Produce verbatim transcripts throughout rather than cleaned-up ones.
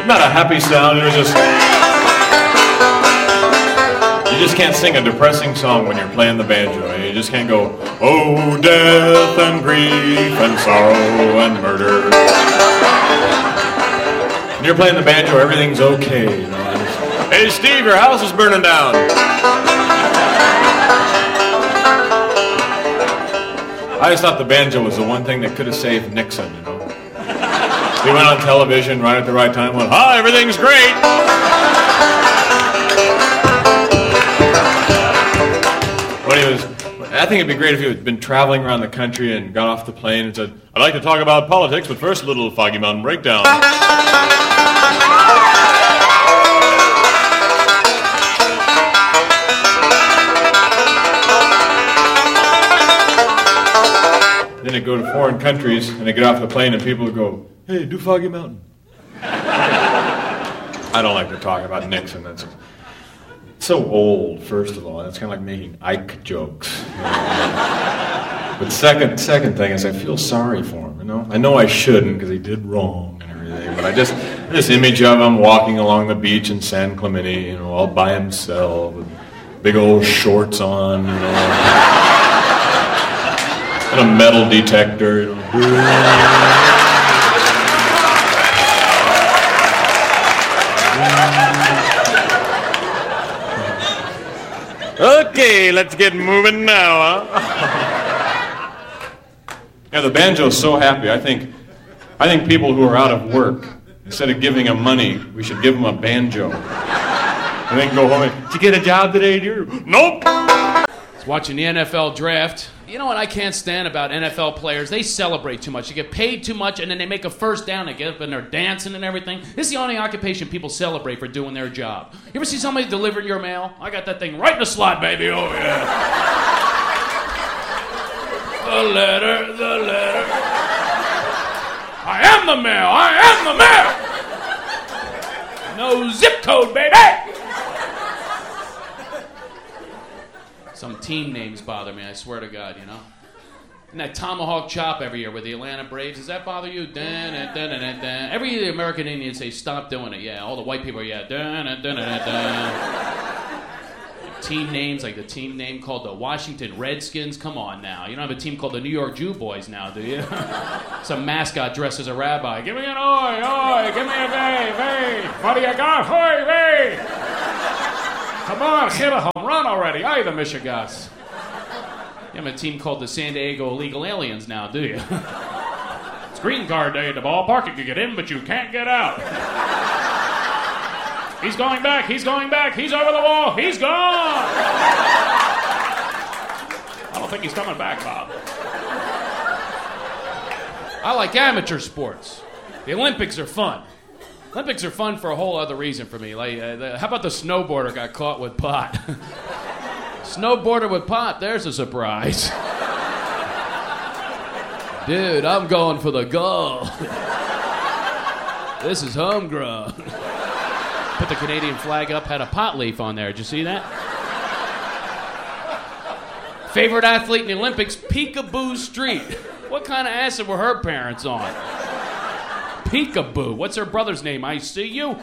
not a happy sound. It was just... You just can't sing a depressing song when you're playing the banjo. You just can't go, oh, death and grief and sorrow and murder. When you're playing the banjo, everything's okay. You know? Just, hey, Steve, your house is burning down. I just thought the banjo was the one thing that could have saved Nixon, you know. He went on television right at the right time, went, hi, everything's great. When he was, I think it'd be great if he had been traveling around the country and got off the plane and said, I'd like to talk about politics, but first a little Foggy Mountain Breakdown. Then they go to foreign countries and they get off the plane and people would go, hey, do Foggy Mountain. I don't like to talk about Nixon. That's so old, first of all. That's kind of like making Ike jokes. You know? But second, second thing is I feel sorry for him. You know, I know I shouldn't because he did wrong and everything. But I just this image of him walking along the beach in San Clemente, you know, all by himself with big old shorts on, you know. And a metal detector, you know. Okay, let's get moving now, huh? Yeah, the banjo's so happy. I think, I think people who are out of work, instead of giving them money, we should give them a banjo. And then go home and, did you get a job today, dear? Nope. It's watching the N F L draft. You know what I can't stand about N F L players? They celebrate too much. They get paid too much, and then they make a first down. They get up and they're dancing and everything. This is the only occupation people celebrate for doing their job. You ever see somebody delivering your mail? I got that thing right in the slot, baby. Oh, yeah. The letter, the letter. I am the mail. I am the mail. No zip code, baby. Some team names bother me, I swear to God, you know. And that tomahawk chop every year with the Atlanta Braves, does that bother you? Dun, dun, dun, dun, dun. Every year the American Indians say, stop doing it. Yeah, all the white people are, yeah. Dun, dun, dun, dun, dun. Team names, like the team name called the Washington Redskins. Come on now. You don't have a team called the New York Jew Boys now, do you? Some mascot dressed as a rabbi. Give me an oi, oi, give me a vey, vey. What do you got? Oi, vey. Come on, hit a home run already. Aye, the Michigas. You have a team called the San Diego Illegal Aliens now, do you? It's green card day at the ballpark. You can get in, but you can't get out. He's going back. He's going back. He's over the wall. He's gone. I don't think he's coming back, Bob. I like amateur sports. The Olympics are fun. Olympics are fun for a whole other reason for me. Like, uh, the, how about the snowboarder got caught with pot? Snowboarder with pot, there's a surprise. Dude, I'm going for the goal. This is homegrown. Put the Canadian flag up, had a pot leaf on there. Did you see that? Favorite athlete in the Olympics, Peekaboo Street. What kind of acid were her parents on? Peekaboo. What's her brother's name? I see you.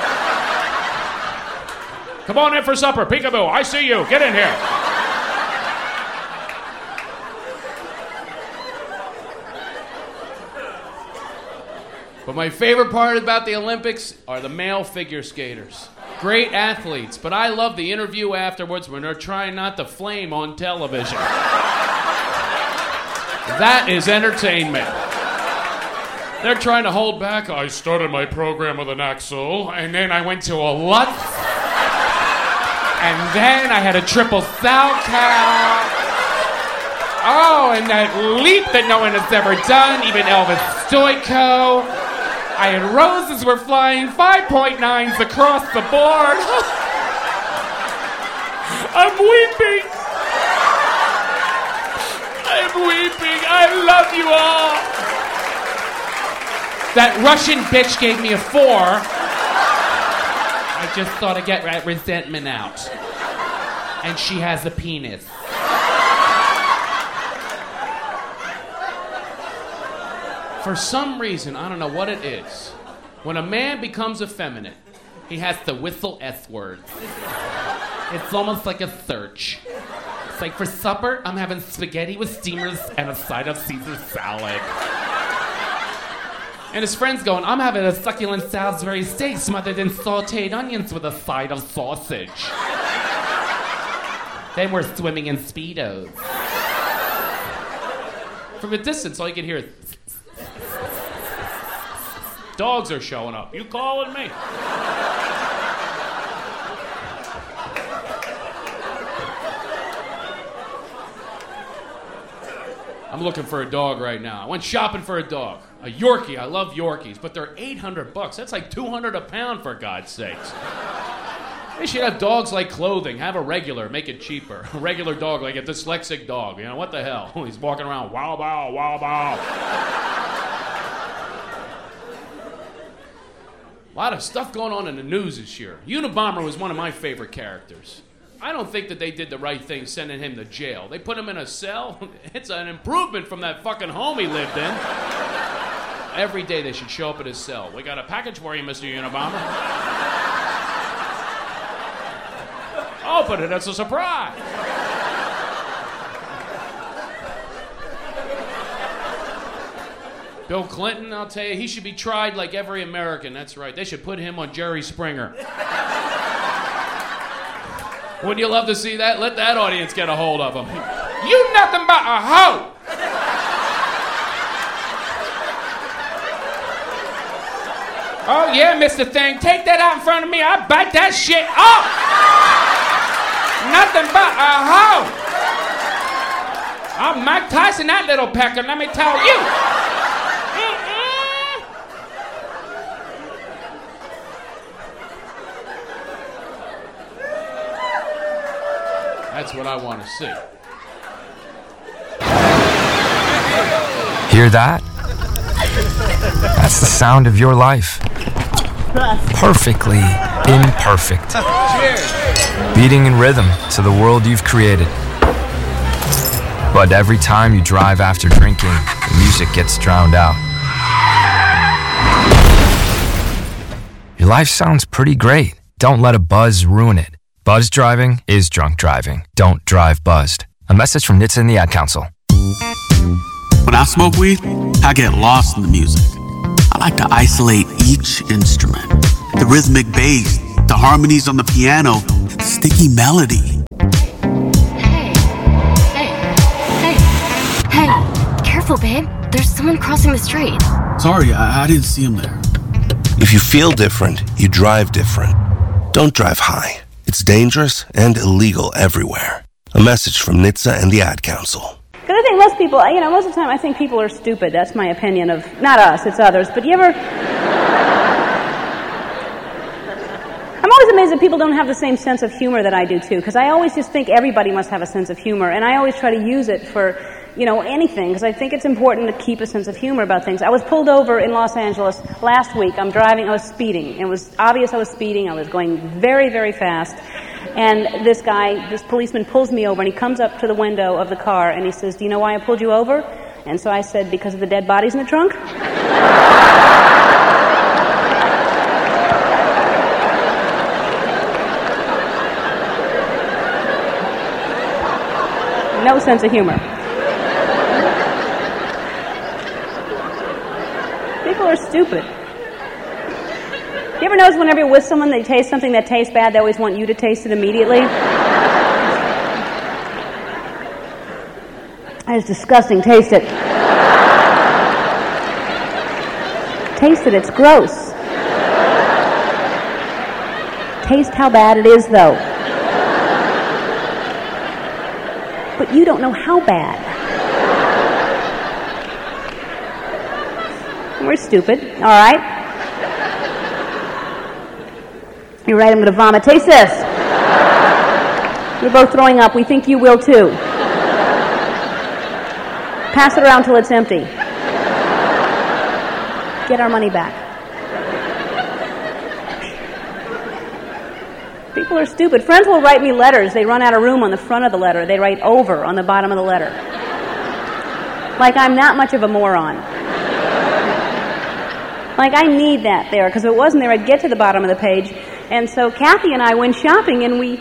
Come on in for supper. Peekaboo, I see you. Get in here. But my favorite part about the Olympics are the male figure skaters. Great athletes, but I love the interview afterwards when they're trying not to flame on television. That is entertainment. They're trying to hold back. I started my program with an axel, and then I went to a Lutz, and then I had a triple Salchow. Oh, and that leap that no one has ever done, even Elvis Stoico. I had roses were flying five point nines across the board. I'm weeping. I'm weeping. I love you all. That Russian bitch gave me a four. I just thought I'd get that resentment out. And she has a penis. For some reason, I don't know what it is, When a man becomes effeminate, he has to whistle S-words. It's almost like a search. It's like, for supper, I'm having spaghetti with steamers and a side of Caesar salad. And his friend's going, I'm having a succulent Salisbury steak smothered in sauteed onions with a side of sausage. Then we're swimming in Speedos. From a distance, all you can hear is... Dogs are showing up. You calling me? I'm looking for a dog right now. I went shopping for a dog. A Yorkie. I love Yorkies, but they're eight hundred bucks. That's like two hundred a pound, for God's sakes. They should have dogs like clothing. Have a regular, make it cheaper. A regular dog, like a dyslexic dog. You know, what the hell? He's walking around, wow, bow, wow, bow. A lot of stuff going on in the news this year. Unabomber was one of my favorite characters. I don't think that they did the right thing sending him to jail. They put him in a cell. It's an improvement from that fucking home he lived in. Every day they should show up at his cell. We got a package for you, Mister Unabomber. Open it, it's a surprise. Bill Clinton, I'll tell you, he should be tried like every American. That's right. They should put him on Jerry Springer. Wouldn't you love to see that? Let that audience get a hold of him. You nothing but a hoe! Oh, yeah, Mister Thing, take that out in front of me. I'll bite that shit off! Nothing but a hoe! I'm Mike Tyson, that little pecker, let me tell you. That's what I want to see. Hear that? That's the sound of your life. Perfectly imperfect. Cheers. Beating in rhythm to the world you've created. But every time you drive after drinking, the music gets drowned out. Your life sounds pretty great. Don't let a buzz ruin it. Buzz driving is drunk driving. Don't drive buzzed. A message from N H T S A and the Ad Council. When I smoke weed, I get lost in the music. I like to isolate each instrument. The rhythmic bass, the harmonies on the piano, the sticky melody. Hey, hey, hey, hey, careful, babe. There's someone crossing the street. Sorry, I, I didn't see him there. If you feel different, you drive different. Don't drive high. It's dangerous and illegal everywhere. A message from N H T S A and the Ad Council. Because I think most people, you know, most of the time I think people are stupid. That's my opinion of, not us, it's others. But you ever... I'm always amazed that people don't have the same sense of humor that I do, too. Because I always just think everybody must have a sense of humor. And I always try to use it for, you know, anything. Because I think it's important to keep a sense of humor about things. I was pulled over in Los Angeles last week. I'm driving, I was speeding. It was obvious I was speeding. I was going very, very fast. And this guy, this policeman pulls me over, and he comes up to the window of the car, and he says, do you know why I pulled you over? And so I said, because of the dead bodies in the trunk? No sense of humor. People are stupid. You ever notice whenever you're with someone, they taste something that tastes bad, they always want you to taste it immediately? That is disgusting. Taste it. Taste it. It's gross. Taste how bad it is, though. But you don't know how bad. We're stupid. All right? You're right, I'm going to vomit. Taste this. You're both throwing up. We think you will, too. Pass it around till it's empty. Get our money back. People are stupid. Friends will write me letters. They run out of room on the front of the letter. They write over on the bottom of the letter. Like I'm not much of a moron. Like, I need that there, because if it wasn't there, I'd get to the bottom of the page. And so Kathy and I went shopping, and we...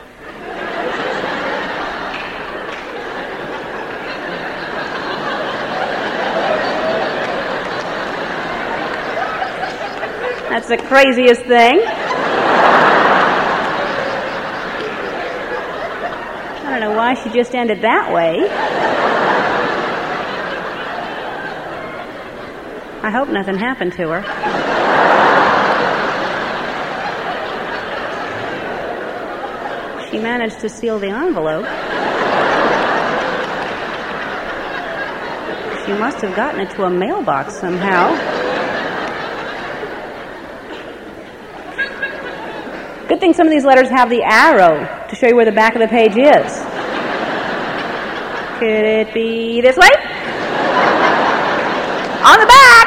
That's the craziest thing. I don't know why she just ended that way. I hope nothing happened to her. She managed to seal the envelope. She must have gotten it to a mailbox somehow. Good thing some of these letters have the arrow to show you where the back of the page is. Could it be this way? On the back!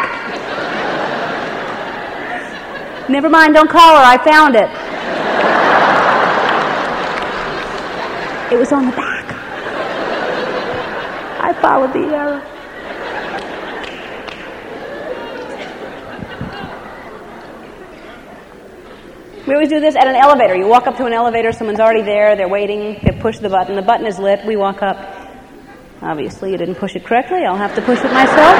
Never mind, don't call her, I found it. It was on the back. I followed the arrow. We always do this at an elevator. You walk up to an elevator, someone's already there, they're waiting, they push the button, the button is lit, we walk up. Obviously, you didn't push it correctly, I'll have to push it myself.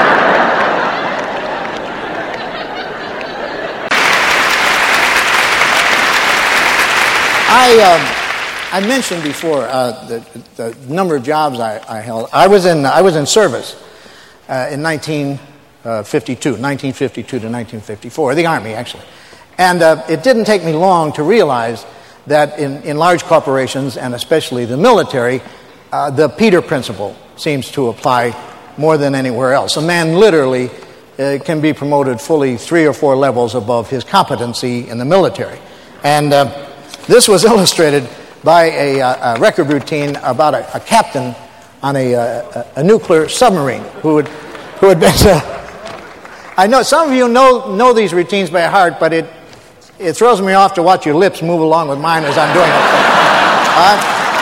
I um, I mentioned before uh, the, the number of jobs I, I held. I was in I was in service uh, in nineteen fifty-two, nineteen fifty-two to nineteen fifty-four, the Army actually. And uh, it didn't take me long to realize that in, in large corporations, and especially the military, uh, the Peter principle seems to apply more than anywhere else. A man literally uh, can be promoted fully three or four levels above his competency in the military. And uh, this was illustrated by a, a record routine about a, a captain on a, a, a nuclear submarine who had, who had been... Uh, I know some of you know, know these routines by heart, but it It throws me off to watch your lips move along with mine as I'm doing it. Uh,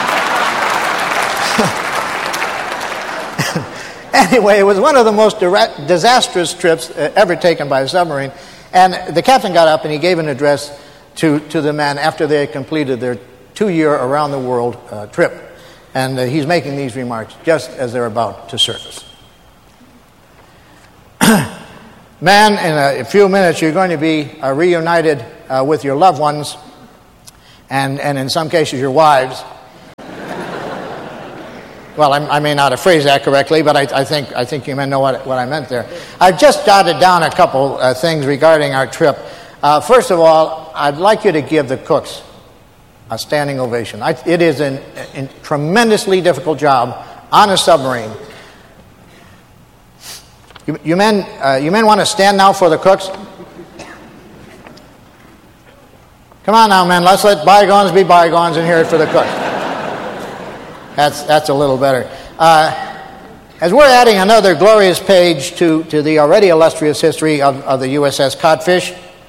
anyway, it was one of the most direct, disastrous trips uh, ever taken by a submarine. And the captain got up and he gave an address to, to the men after they had completed their two-year around-the-world uh, trip. And uh, he's making these remarks just as they're about to surface. Man, in a few minutes you're going to be uh, reunited uh, with your loved ones and, and in some cases your wives. Well, I, I may not have phrased that correctly, but I, I think I think you may know what, what I meant there. I've just jotted down a couple uh, things regarding our trip. Uh, first of all, I'd like you to give the cooks a standing ovation. I, it is a tremendously difficult job on a submarine. You, you men, uh, you men want to stand now for the cooks? Come on now, men. Let's let bygones be bygones and hear it for the cooks. That's that's a little better. Uh, as we're adding another glorious page to, to the already illustrious history of, of the U S S Codfish,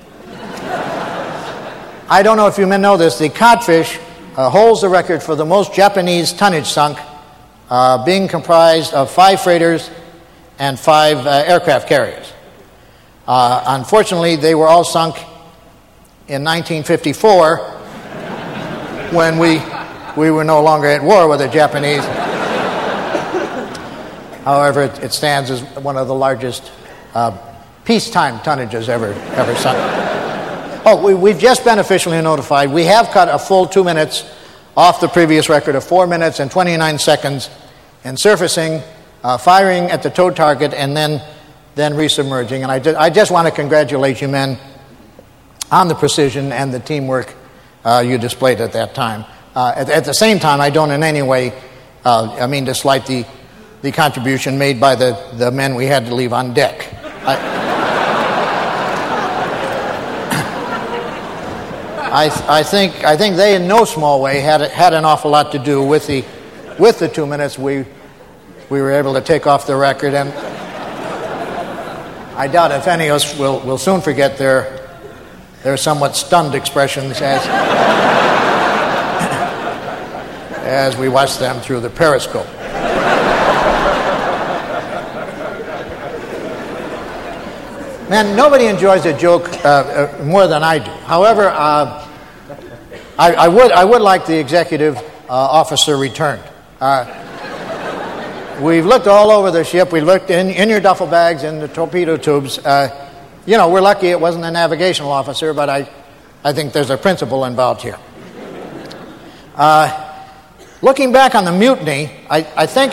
I don't know if you men know this, the Codfish uh, holds the record for the most Japanese tonnage sunk, uh, being comprised of five freighters and five uh, aircraft carriers. Uh, unfortunately, they were all sunk in nineteen fifty-four when we we were no longer at war with the Japanese. However, it, it stands as one of the largest uh, peacetime tonnages ever ever sunk. Oh, we, we've just been officially notified. We have cut a full two minutes off the previous record of four minutes and twenty-nine seconds in surfacing, Uh, firing at the tow target, and then then resubmerging. And I, ju- I just want to congratulate you men on the precision and the teamwork uh, you displayed at that time. Uh, at, at the same time, I don't in any way, uh, I mean to slight the, the contribution made by the, the men we had to leave on deck. I, I, I think I think they in no small way had had an awful lot to do with the with the two minutes we we were able to take off the record, and I doubt if any of us will, will soon forget their their somewhat stunned expressions as as we watched them through the periscope. Man, nobody enjoys a joke uh, uh, more than I do. However, uh, I, I would I would like the executive uh, officer returned. Uh, we've looked all over the ship. We looked in, in your duffel bags, in the torpedo tubes. Uh, you know, we're lucky it wasn't a navigational officer, but I, I think there's a principle involved here. Uh, looking back on the mutiny, I, I think...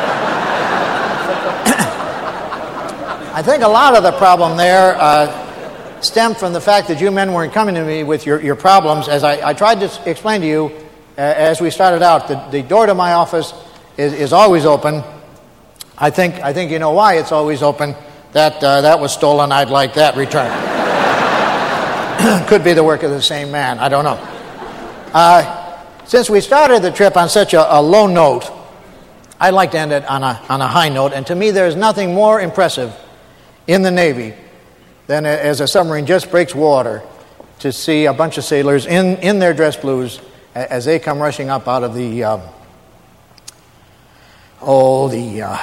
I think a lot of the problem there uh, stemmed from the fact that you men weren't coming to me with your, your problems. As I, I tried to explain to you uh, as we started out, the, the door to my office is, is always open. I think I think you know why it's always open. That uh, that was stolen. I'd like that returned. Could be the work of the same man. I don't know. Uh, since we started the trip on such a, a low note, I'd like to end it on a on a high note. And to me, there's nothing more impressive in the Navy than as a submarine just breaks water to see a bunch of sailors in, in their dress blues as they come rushing up out of the, um, oh, the, uh,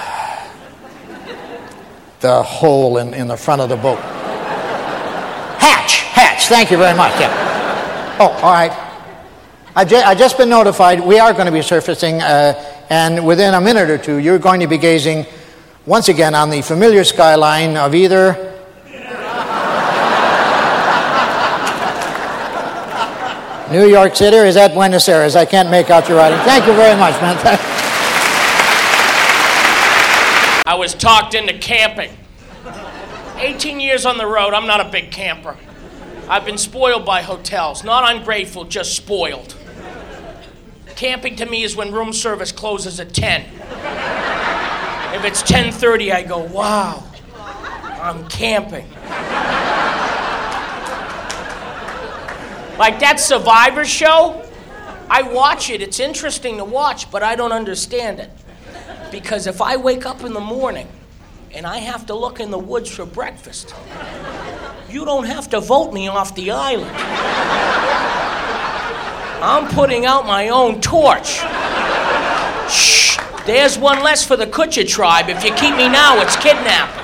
the hole in, in the front of the boat. Hatch, hatch, thank you very much, yeah. Oh, all right. I've ju- I've just been notified we are going to be surfacing, uh, and within a minute or two, you're going to be gazing once again on the familiar skyline of either New York City, or is that Buenos Aires? I can't make out your writing. Thank you very much, man. I was talked into camping. eighteen years on the road, I'm not a big camper. I've been spoiled by hotels. Not ungrateful, just spoiled. Camping to me is when room service closes at ten. If it's ten thirty, I go, wow, I'm camping. Like that Survivor show, I watch it. It's interesting to watch, but I don't understand it. Because if I wake up in the morning and I have to look in the woods for breakfast, you don't have to vote me off the island. I'm putting out my own torch. Shh. There's one less for the Kutcher tribe. If you keep me now, it's kidnapping.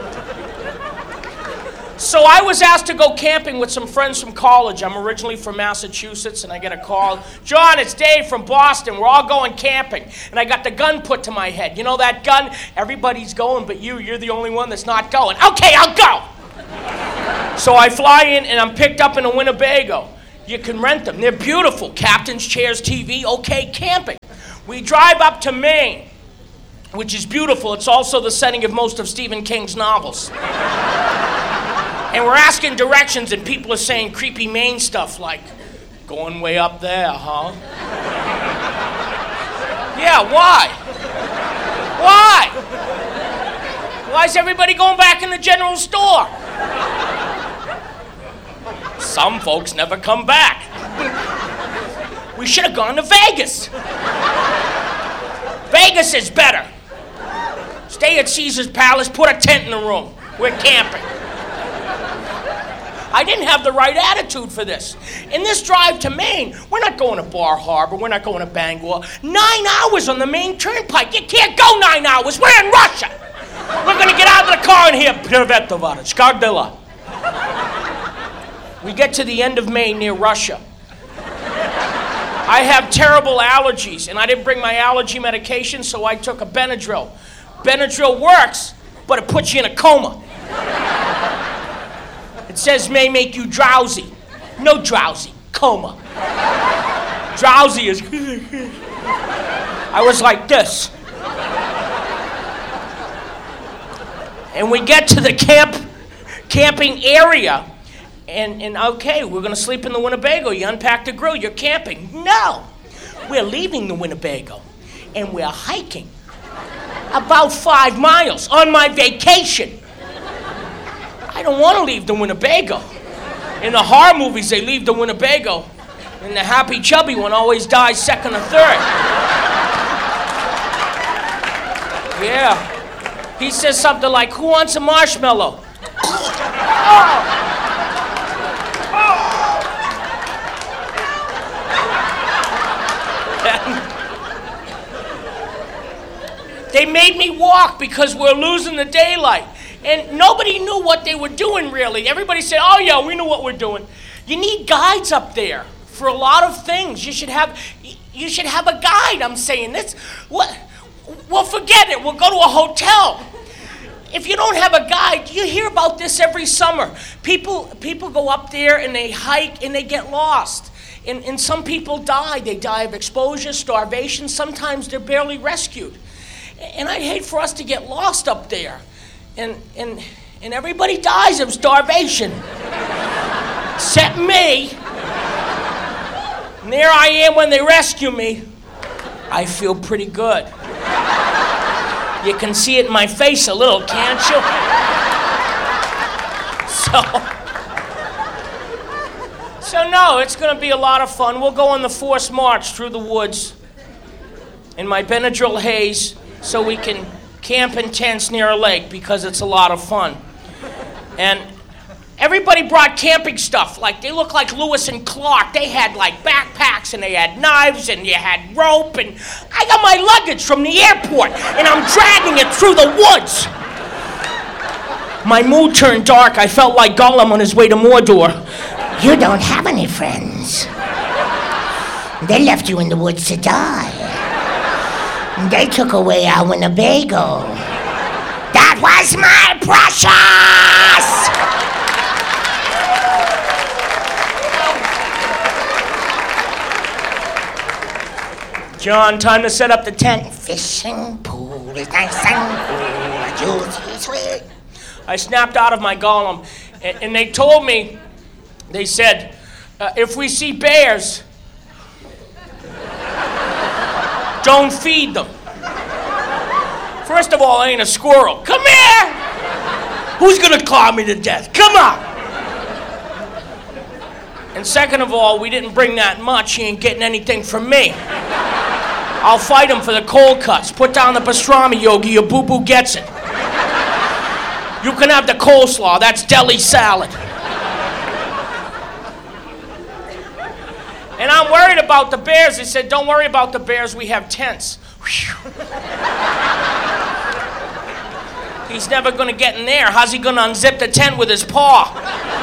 So I was asked to go camping with some friends from college. I'm originally from Massachusetts, and I get a call. John, it's Dave from Boston. We're all going camping. And I got the gun put to my head. You know that gun? Everybody's going, but you, you're the only one that's not going. Okay, I'll go. So I fly in, and I'm picked up in a Winnebago. You can rent them. They're beautiful. Captain's chairs, T V, okay, camping. We drive up to Maine, which is beautiful. It's also the setting of most of Stephen King's novels. And we're asking directions, and people are saying creepy Maine stuff like, going way up there, huh? Yeah, why? Why? Why is everybody going back in the general store? Some folks never come back. We should have gone to Vegas. Vegas is better. Stay at Caesar's Palace, put a tent in the room. We're camping. I didn't have the right attitude for this. In this drive to Maine, we're not going to Bar Harbor, we're not going to Bangor. Nine hours on the Maine Turnpike. You can't go nine hours. We're in Russia. We're going to get out of the car and hear Privetovara, Skardila. We get to the end of Maine near Russia. I have terrible allergies, and I didn't bring my allergy medication, so I took a Benadryl. Benadryl works, but it puts you in a coma. It says may make you drowsy. No drowsy, coma. Drowsy is... I was like this. And we get to the camp, camping area, and, and okay, we're going to sleep in the Winnebago. You unpack the grill, you're camping. No, we're leaving the Winnebago, and we're hiking about five miles on my vacation. I don't want to leave the Winnebago. In the horror movies, they leave the Winnebago, and the happy chubby one always dies second or third. Yeah. He says something like, who wants a marshmallow? Oh. They made me walk because we're losing the daylight. And nobody knew what they were doing, really. Everybody said, oh, yeah, we know what we're doing. You need guides up there for a lot of things. You should have, you should have a guide, I'm saying. This, what? Well, forget it. We'll go to a hotel. If you don't have a guide, you hear about this every summer. People, people go up there and they hike and they get lost. And, and some people die. They die of exposure, starvation. Sometimes they're barely rescued. And I'd hate for us to get lost up there. And, and, and everybody dies of starvation. Except me. And there I am when they rescue me. I feel pretty good. You can see it in my face a little, can't you? So, so no, it's going to be a lot of fun. We'll go on the forced march through the woods in my Benadryl haze so we can camp in tents near a lake because it's a lot of fun. And everybody brought camping stuff. Like, they look like Lewis and Clark. They had, like, backpacks, and they had knives, and you had rope, and I got my luggage from the airport, and I'm dragging it through the woods. My mood turned dark. I felt like Gollum on his way to Mordor. You don't have any friends. They left you in the woods to die. They took away our Winnebago. That was my precious! John, time to set up the tent. Fishing pool is nice and cool, juicy, sweet. I snapped out of my Gollum, and, and they told me, they said, uh, if we see bears, don't feed them. First of all, I ain't a squirrel. Come here! Who's gonna claw me to death? Come on! And second of all, we didn't bring that much. He ain't getting anything from me. I'll fight him for the cold cuts. Put down the pastrami, Yogi. Your boo-boo gets it. You can have the coleslaw. That's deli salad. And I'm worried about the bears. They said, don't worry about the bears. We have tents. He's never going to get in there. How's he going to unzip the tent with his paw?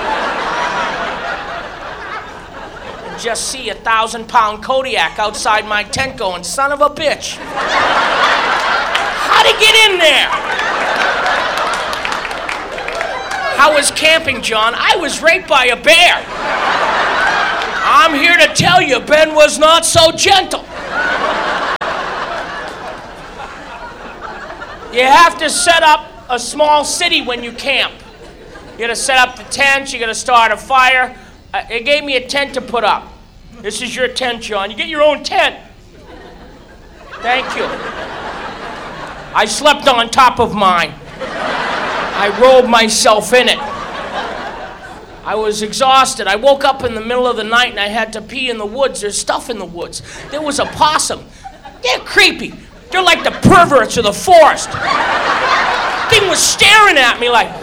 Just see a thousand pound Kodiak outside my tent going, son of a bitch. How'd he get in there? How was camping, John? I was raped by a bear. I'm here to tell you, Ben was not so gentle. You have to set up a small city when you camp. You gotta set up the tents, you gotta start a fire. Uh, they gave me a tent to put up. This is your tent, John. You get your own tent. Thank you. I slept on top of mine. I rolled myself in it. I was exhausted. I woke up in the middle of the night and I had to pee in the woods. There's stuff in the woods. There was a possum. They're creepy. They're like the perverts of the forest. The thing was staring at me like...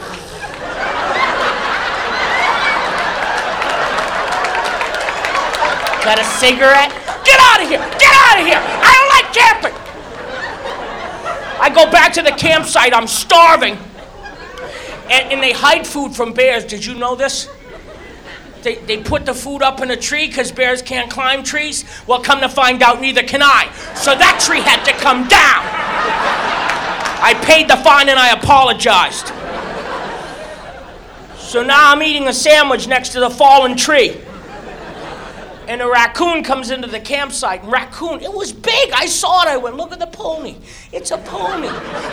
Got a cigarette? Get out of here! Get out of here! I don't like camping! I go back to the campsite. I'm starving. And, and they hide food from bears. Did you know this? They, they put the food up in a tree because bears can't climb trees. Well, come to find out, neither can I. So that tree had to come down. I paid the fine and I apologized. So now I'm eating a sandwich next to the fallen tree. And a raccoon comes into the campsite. And raccoon, it was big. I saw it. I went, look at the pony. It's a pony.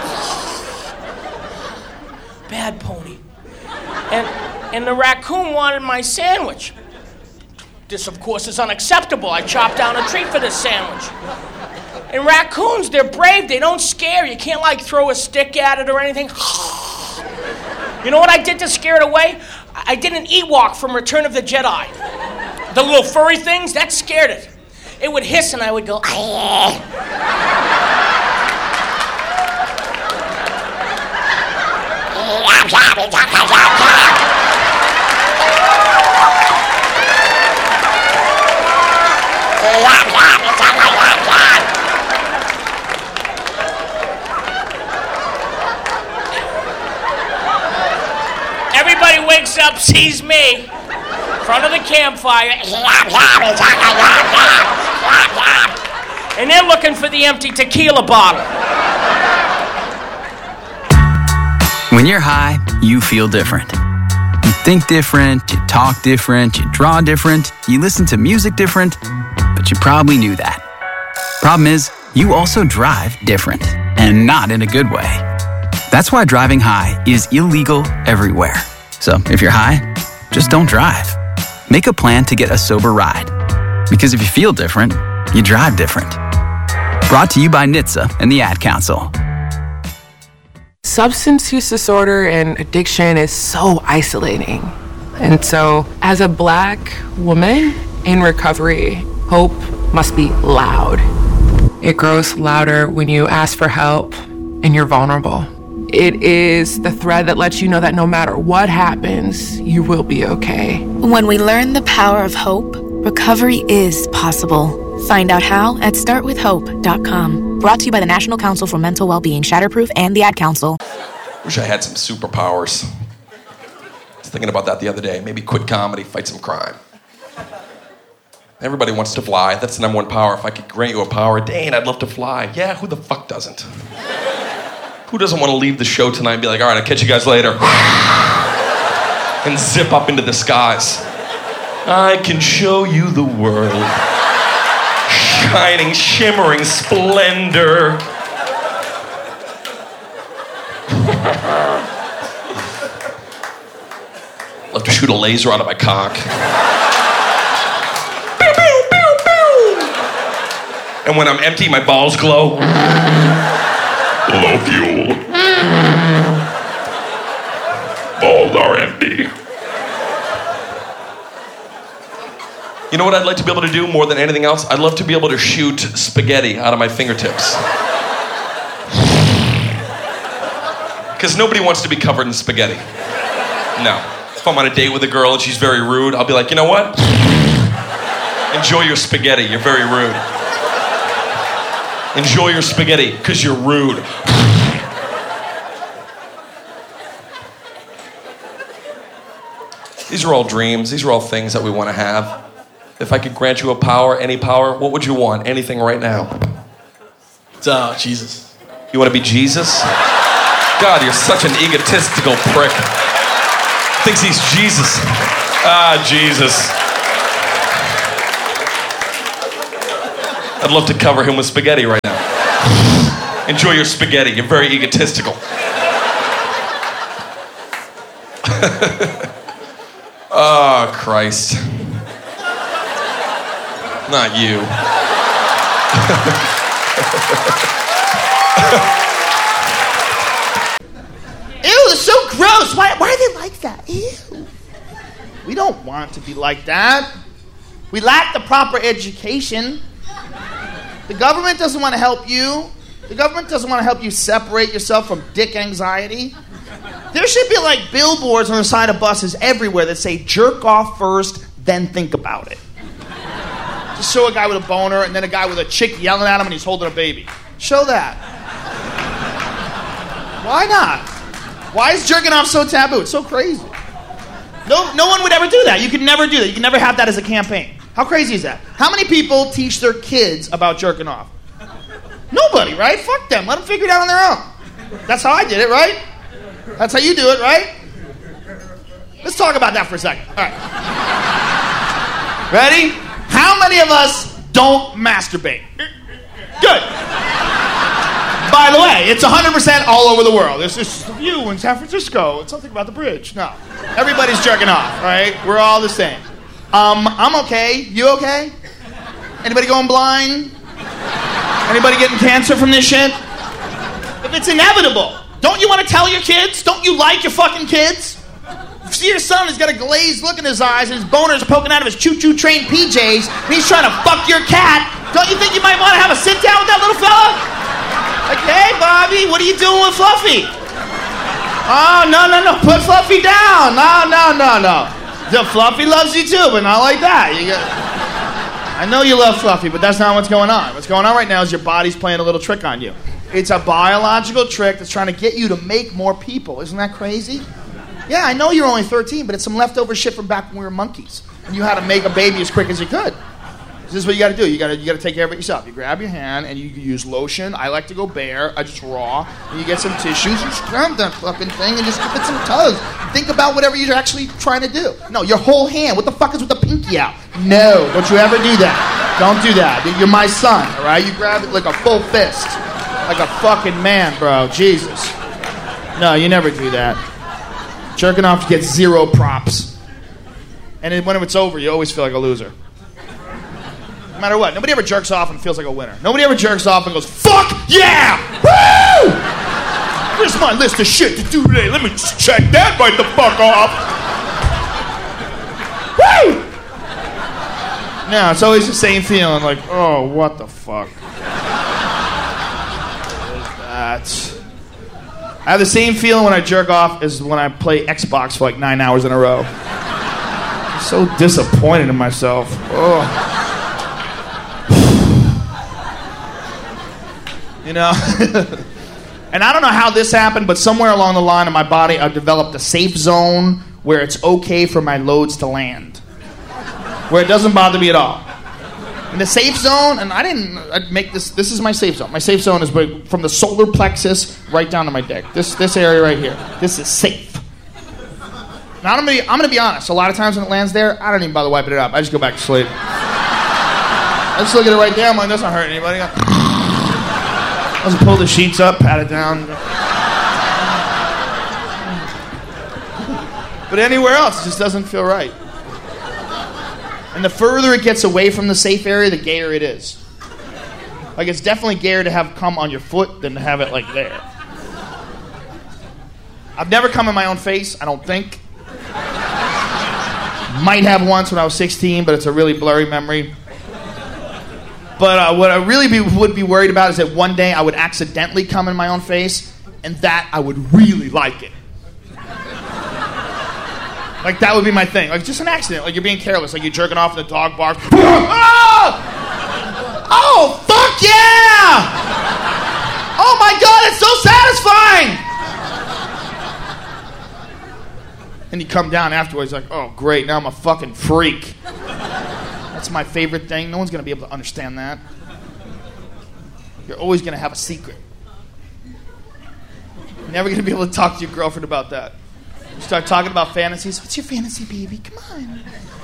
Bad pony. And, and the raccoon wanted my sandwich. This, of course, is unacceptable. I chopped down a tree for this sandwich. And raccoons, they're brave. They don't scare. You can't, like, throw a stick at it or anything. You know what I did to scare it away? I did an Ewok from Return of the Jedi. The little furry things, that scared it. It would hiss and I would go, ah. sees me, front of the campfire, and they're looking for the empty tequila bottle. When you're high, you feel different. You think different, you talk different, you draw different, you listen to music different, but you probably knew that. Problem is, you also drive different, and not in a good way. That's why driving high is illegal everywhere. So if you're high, just don't drive. Make a plan to get a sober ride. Because if you feel different, you drive different. Brought to you by N H T S A and the Ad Council. Substance use disorder and addiction is so isolating. And so, as a Black woman in recovery, hope must be loud. It grows louder when you ask for help and you're vulnerable. It is the thread that lets you know that no matter what happens, you will be okay. When we learn the power of hope, recovery is possible. Find out how at start with hope dot com. Brought to you by the National Council for Mental Wellbeing, Shatterproof, and the Ad Council. Wish I had some superpowers. I was thinking about that the other day. Maybe quit comedy, fight some crime. Everybody wants to fly. That's the number one power. If I could grant you a power, Dane, I'd love to fly. Yeah, who the fuck doesn't? Who doesn't want to leave the show tonight and be like, all right, I'll catch you guys later. And zip up into the skies. I can show you the world. Shining, shimmering splendor. Love to shoot a laser out of my cock. Pew, pew, pew, pew. And when I'm empty, my balls glow. Low fuel. Balls are empty. You know what I'd like to be able to do more than anything else? I'd love to be able to shoot spaghetti out of my fingertips. Because nobody wants to be covered in spaghetti. No. If I'm on a date with a girl and she's very rude, I'll be like, you know what? Enjoy your spaghetti, you're very rude. Enjoy your spaghetti, because you're rude. These are all dreams, these are all things that we want to have. If I could grant you a power, any power, what would you want? Anything right now? Uh, Jesus. You want to be Jesus? God, you're such an egotistical prick. Thinks he's Jesus. Ah, Jesus. I'd love to cover him with spaghetti right now. Enjoy your spaghetti. You're very egotistical. Oh, Christ. Not you. Ew, they're so gross. Why, why are they like that? Ew. We don't want to be like that. We lack the proper education. The government doesn't want to help you. The government doesn't want to help you separate yourself from dick anxiety. There should be like billboards on the side of buses everywhere that say, jerk off first, then think about it. Just show a guy with a boner and then a guy with a chick yelling at him and he's holding a baby. Show that. Why not? Why is jerking off so taboo? It's so crazy. No, no one would ever do that. You could never do that. You could never have that as a campaign. How crazy is that? How many people teach their kids about jerking off? Nobody, right? Fuck them. Let them figure it out on their own. That's how I did it, right? That's how you do it, right? Let's talk about that for a second. All right. Ready? How many of us don't masturbate? Good. By the way, it's one hundred percent all over the world. There's this view in San Francisco. It's something about the bridge. No. Everybody's jerking off, right? We're all the same. Um, I'm okay. You okay? Anybody going blind? Anybody getting cancer from this shit? If it's inevitable, don't you want to tell your kids? Don't you like your fucking kids? You see your son, he's got a glazed look in his eyes and his boners are poking out of his choo-choo train P Js and he's trying to fuck your cat. Don't you think you might want to have a sit down with that little fella? Like, hey, Bobby, what are you doing with Fluffy? Oh, no, no, no, put Fluffy down. No, no, no, no. The Fluffy loves you too, but not like that. You got... I know you love Fluffy, but that's not what's going on. What's going on right now is your body's playing a little trick on you. It's a biological trick that's trying to get you to make more people. Isn't that crazy? Yeah, I know you're only thirteen, but it's some leftover shit from back when we were monkeys. And you had to make a baby as quick as you could. This is what you got to do. You got to you got to take care of it yourself. You grab your hand and you use lotion. I like to go bare. I just raw. And you get some tissues. You scrub that fucking thing and just give it some tugs. Think about whatever you're actually trying to do. No, your whole hand. What the fuck is with the pinky out? No, don't you ever do that. Don't do that. You're my son, all right? You grab it like a full fist, like a fucking man, bro. Jesus. No, you never do that. Jerking off gets zero props. And then when it's over, you always feel like a loser. No matter what. Nobody ever jerks off and feels like a winner. Nobody ever jerks off and goes, fuck yeah! Woo! Here's my list of shit to do today. Let me just check that right the fuck off. Woo! No, it's always the same feeling, like, oh, what the fuck? What is that? I have the same feeling when I jerk off as when I play Xbox for like nine hours in a row. I'm so disappointed in myself. Oh. You know? And I don't know how this happened, but somewhere along the line of my body, I've developed a safe zone where it's okay for my loads to land. Where it doesn't bother me at all. In the safe zone, and I didn't I'd make this, this is my safe zone. My safe zone is from the solar plexus right down to my dick. This this area right here. This is safe. Now I'm gonna be, I'm gonna be honest, a lot of times when it lands there, I don't even bother wiping it up. I just go back to sleep. I just look at it right there, I'm like, that's not hurting anybody. I just pull the sheets up, pat it down. But anywhere else, it just doesn't feel right. And the further it gets away from the safe area, the gayer it is. Like, it's definitely gayer to have come on your foot than to have it, like, there. I've never come in my own face, I don't think. Might have once when I was sixteen, but it's a really blurry memory. But uh, what I really be, would be worried about is that one day I would accidentally come in my own face, and that I would really like it. Like, that would be my thing. Like, just an accident. Like, you're being careless. Like, you're jerking off and the dog barks. Oh! Oh, fuck yeah! Oh, my God, it's so satisfying! And you come down afterwards like, oh, great, now I'm a fucking freak. That's my favorite thing. No one's going to be able to understand that. You're always going to have a secret. You're never going to be able to talk to your girlfriend about that. You start talking about fantasies. What's your fantasy, baby? Come on.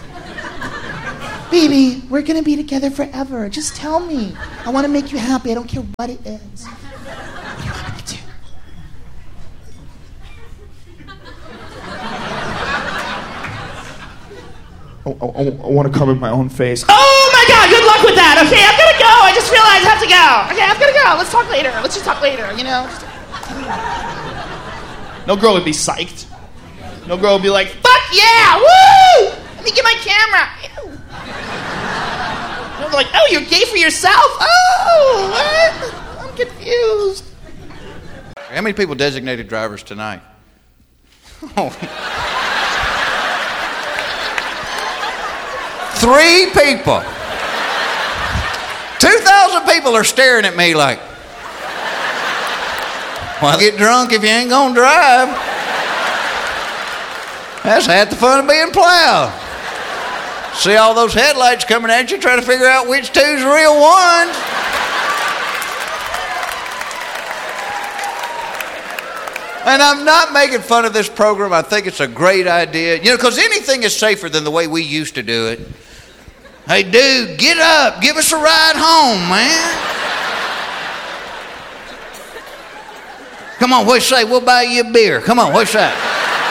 Baby, we're going to be together forever. Just tell me. I want to make you happy. I don't care what it is. What do you want me to do? Oh, oh, oh, I want to cover my own face. Oh, my God. Good luck with that. Okay, I'm going to go. I just realized I have to go. Okay, I'm going to go. Let's talk later. Let's just talk later, you know? Just... No girl would be psyched. No girl would be like, fuck yeah, woo! Let me get my camera. Ew. No, they're like, oh, you're gay for yourself? Oh, what? I'm confused. How many people designated drivers tonight? Oh. Three people. Two thousand people are staring at me like, well, get drunk if you ain't gonna drive. That's half the fun of being plowed. See all those headlights coming at you, trying to figure out which two's real ones. And I'm not making fun of this program. I think it's a great idea. You know, because anything is safer than the way we used to do it. Hey, dude, get up. Give us a ride home, man. Come on, what you say? We'll buy you a beer. Come on, what you say?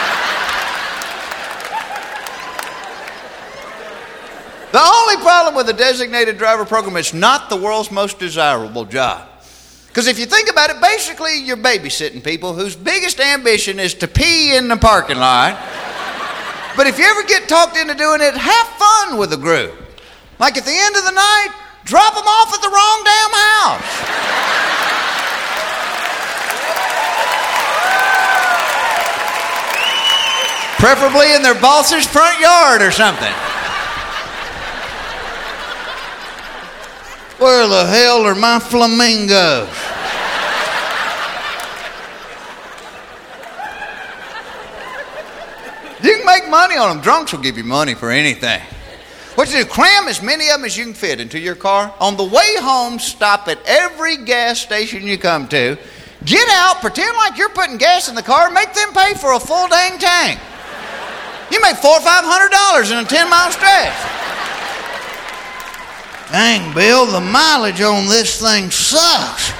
The only problem with the designated driver program, it's not the world's most desirable job. Because if you think about it, basically you're babysitting people whose biggest ambition is to pee in the parking lot. But if you ever get talked into doing it, have fun with the group. Like at the end of the night, drop them off at the wrong damn house. Preferably in their boss's front yard or something. Where the hell are my flamingos? money on them. Drunks will give you money for anything. What you do, cram as many of them as you can fit into your car. On the way home, stop at every gas station you come to. Get out, pretend like you're putting gas in the car, make them pay for a full dang tank. You make four or five hundred dollars in a ten mile stretch. Dang, Bill, the mileage on this thing sucks.